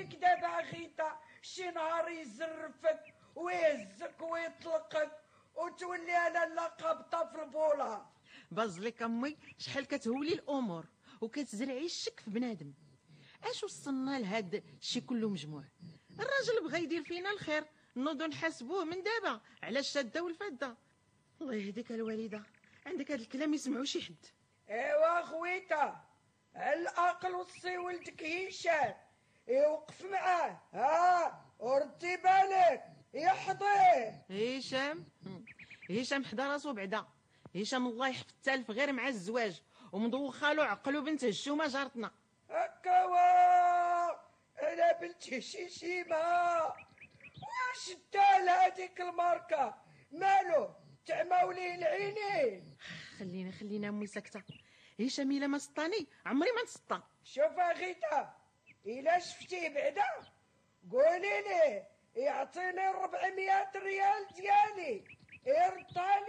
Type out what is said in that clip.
عليك دابا غيتا شي نهار يزرفك ويهزك ويطلقك وتولي انا لا قابطه في البوله. باز لك امي شحال كتهولي الامور وكتزرعي الشك في بنادم. اش وصلنا لهاد الشي كله مجموع؟ الراجل بغى يدير فينا الخير، نوضو نحاسبوه من دابا على الشاده والفاده. الله يهديك الوالده، عندك هاد الكلام يسمعوا شي حد. ايوا خويتا، على الاقل وصي ولدك هشام يوقف معاه، ها وردي بالك يحضيه. هشام حدا راسو بعدا. هشام الله يحفظ التالف غير مع الزواج ومدوخالو عقلو بنت هشومه جارتنا. هكاوا انا بنت شيشيمه واش دال هذيك الماركه مالو تاع مولين العينين. خلينا امي ساكته. هشام الا ما سطاني عمري ما نسطى. شوف غيتا، الا شفتيه بعدا قولي ليه يعطيني 400 ريال ديالي يردها